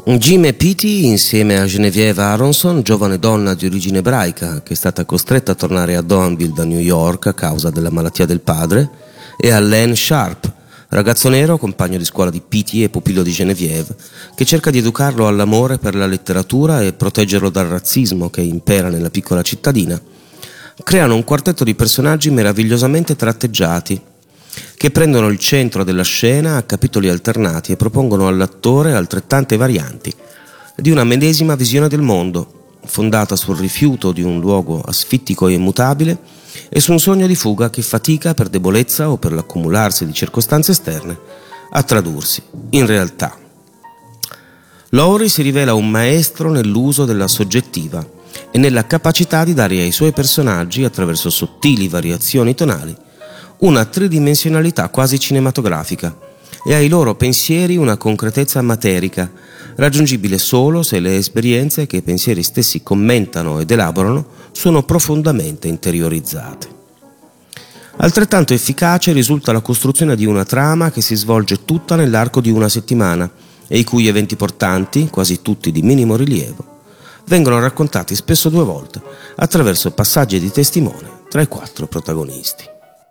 Jim e Petey, insieme a Genevieve Aronson, giovane donna di origine ebraica che è stata costretta a tornare a Donville da New York a causa della malattia del padre, e a Len Sharp, ragazzo nero, compagno di scuola di Petey e pupillo di Genevieve, che cerca di educarlo all'amore per la letteratura e proteggerlo dal razzismo che impera nella piccola cittadina, creano un quartetto di personaggi meravigliosamente tratteggiati, che prendono il centro della scena a capitoli alternati e propongono all'attore altrettante varianti di una medesima visione del mondo, fondata sul rifiuto di un luogo asfittico e immutabile e su un sogno di fuga che fatica per debolezza o per l'accumularsi di circostanze esterne a tradursi in realtà. Lowry si rivela un maestro nell'uso della soggettiva e nella capacità di dare ai suoi personaggi, attraverso sottili variazioni tonali, una tridimensionalità quasi cinematografica e ai loro pensieri una concretezza materica, raggiungibile solo se le esperienze che i pensieri stessi commentano ed elaborano sono profondamente interiorizzate. Altrettanto efficace risulta la costruzione di una trama che si svolge tutta nell'arco di una settimana e i cui eventi portanti, quasi tutti di minimo rilievo, vengono raccontati spesso 2 volte attraverso passaggi di testimone tra i 4 protagonisti.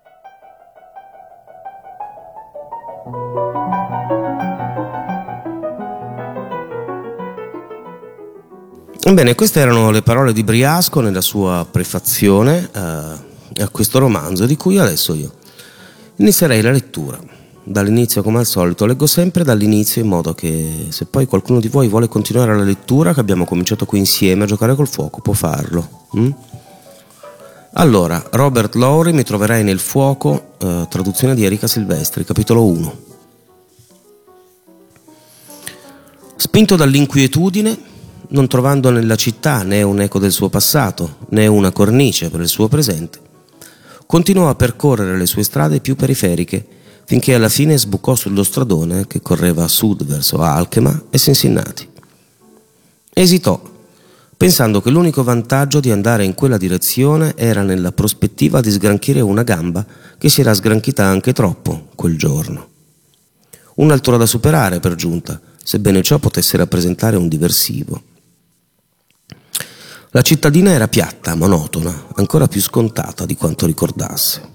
Ebbene, queste erano le parole di Briasco nella sua prefazione a questo romanzo, di cui adesso io inizierei la lettura. Dall'inizio, come al solito, leggo sempre dall'inizio, in modo che se poi qualcuno di voi vuole continuare la lettura, che abbiamo cominciato qui insieme a giocare col fuoco, può farlo. Allora, Robert Lowry, Mi troverai nel fuoco, traduzione di Erika Silvestri, capitolo 1. Spinto dall'inquietudine, non trovando nella città né un eco del suo passato, né una cornice per il suo presente, continuò a percorrere le sue strade più periferiche, finché alla fine sbucò sullo stradone che correva a sud verso Alchema e Cincinnati. Esitò, pensando che l'unico vantaggio di andare in quella direzione era nella prospettiva di sgranchire una gamba che si era sgranchita anche troppo quel giorno. Un'altura da superare, per giunta, sebbene ciò potesse rappresentare un diversivo. La cittadina era piatta, monotona, ancora più scontata di quanto ricordasse.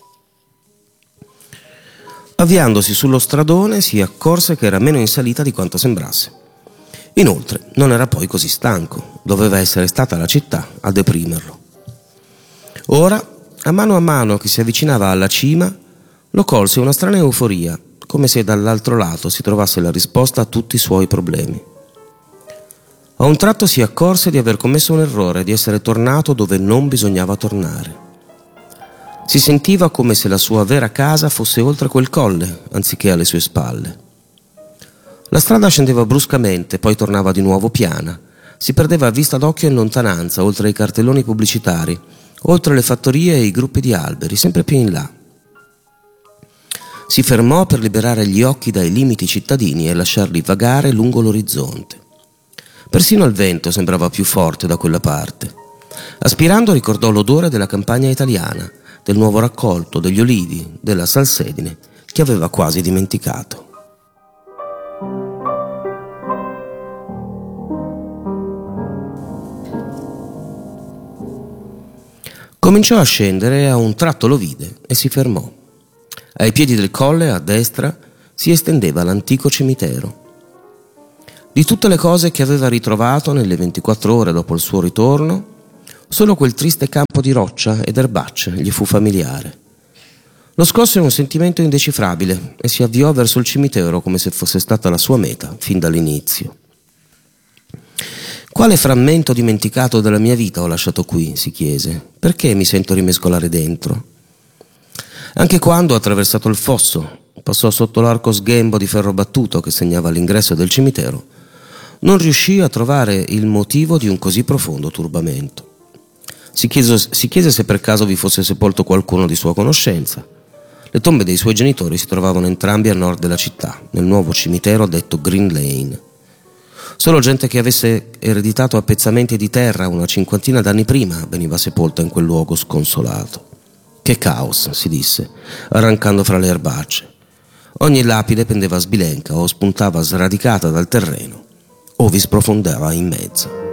Avviandosi sullo stradone si accorse che era meno in salita di quanto sembrasse. Inoltre non era poi così stanco, doveva essere stata la città a deprimerlo. Ora, a mano che si avvicinava alla cima, lo colse una strana euforia, come se dall'altro lato si trovasse la risposta a tutti i suoi problemi. A un tratto si accorse di aver commesso un errore, di essere tornato dove non bisognava tornare. Si sentiva come se la sua vera casa fosse oltre quel colle, anziché alle sue spalle. La strada scendeva bruscamente, poi tornava di nuovo piana. Si perdeva a vista d'occhio in lontananza, oltre i cartelloni pubblicitari, oltre le fattorie e i gruppi di alberi, sempre più in là. Si fermò per liberare gli occhi dai limiti cittadini e lasciarli vagare lungo l'orizzonte. Persino il vento sembrava più forte da quella parte. Aspirando ricordò l'odore della campagna italiana, del nuovo raccolto, degli olivi, della salsedine, che aveva quasi dimenticato. Cominciò a scendere e a un tratto lo vide e si fermò. Ai piedi del colle, a destra, si estendeva l'antico cimitero. Di tutte le cose che aveva ritrovato nelle 24 ore dopo il suo ritorno, solo quel triste campo di roccia ed erbacce gli fu familiare. Lo scosse un sentimento indecifrabile e si avviò verso il cimitero come se fosse stata la sua meta fin dall'inizio. Quale frammento dimenticato della mia vita ho lasciato qui, si chiese. Perché mi sento rimescolare dentro? Anche quando, attraversato il fosso, passò sotto l'arco sghembo di ferro battuto che segnava l'ingresso del cimitero, non riuscì a trovare il motivo di un così profondo turbamento. Si chiese se per caso vi fosse sepolto qualcuno di sua conoscenza. Le tombe dei suoi genitori si trovavano entrambi a nord della città, nel nuovo cimitero detto Green Lane. Solo gente che avesse ereditato appezzamenti di terra una 50 d'anni prima veniva sepolta in quel luogo sconsolato. Che caos, si disse, arrancando fra le erbacce. Ogni lapide pendeva sbilenca o spuntava sradicata dal terreno, o vi sprofonderò in mezzo.